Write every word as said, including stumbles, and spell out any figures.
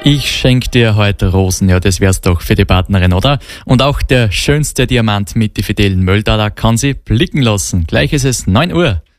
Ich schenk dir heute Rosen, ja, das wär's doch für die Partnerin, oder? Und auch der schönste Diamant mit die fidelen Mölltaler kann sie blicken lassen. Gleich ist es neun Uhr.